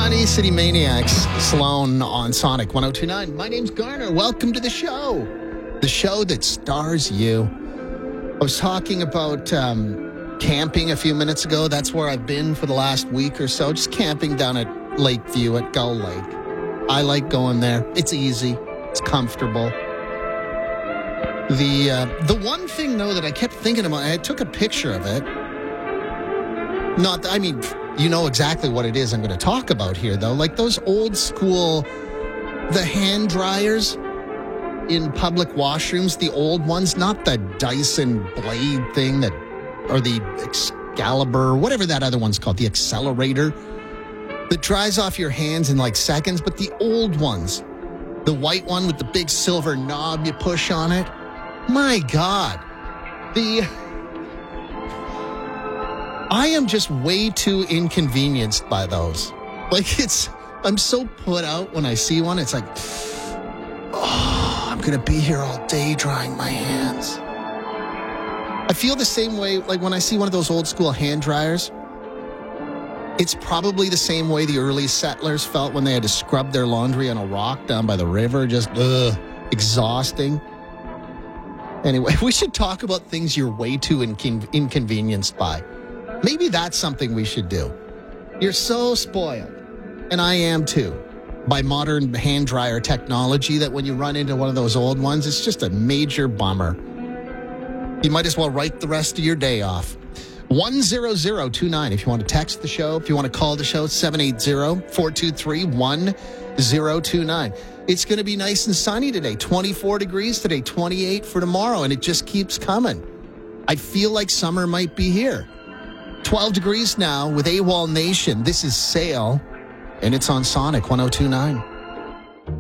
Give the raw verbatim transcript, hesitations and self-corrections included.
Money City Maniacs, Sloan on Sonic one oh two point nine. My name's Garner. Welcome to the show. The show that stars you. I was talking about um, camping a few minutes ago. That's where I've been for the last week or so. Just camping down at Lakeview at Gull Lake. I like going there. It's easy. It's comfortable. The uh, the one thing, though, that I kept thinking about, I took a picture of it. Not, I mean, you know exactly what it is I'm going to talk about here, though. Like those old school, the hand dryers in public washrooms, the old ones, not the Dyson blade thing that, or the Excalibur, whatever that other one's called, the accelerator that dries off your hands in like seconds, but the old ones, the white one with the big silver knob you push on it. My God, the... I am just way too inconvenienced by those. Like it's, I'm so put out when I see one. It's like, oh, I'm going to be here all day drying my hands. I feel the same way, like when I see one of those old school hand dryers. It's probably the same way the early settlers felt when they had to scrub their laundry on a rock down by the river. Just, ugh, exhausting. Anyway, we should talk about things you're way too incon- inconvenienced by. Maybe that's something we should do. You're so spoiled, and I am too, by modern hand dryer technology that when you run into one of those old ones, it's just a major bummer. You might as well write the rest of your day off. one zero zero two nine if you want to text the show. If you want to call the show, seven eight zero, four two three, one zero two nine. It's going to be nice and sunny today. twenty-four degrees today, twenty-eight for tomorrow, and it just keeps coming. I feel like summer might be here. twelve degrees now with AWOL Nation. This is Sail, and it's on Sonic one oh two point nine.